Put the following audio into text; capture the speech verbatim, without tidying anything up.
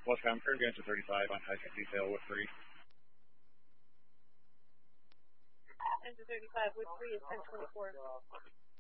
Westbound curve, against thirty-five on high detail with three. Engine thirty-five with three is ten twenty-four.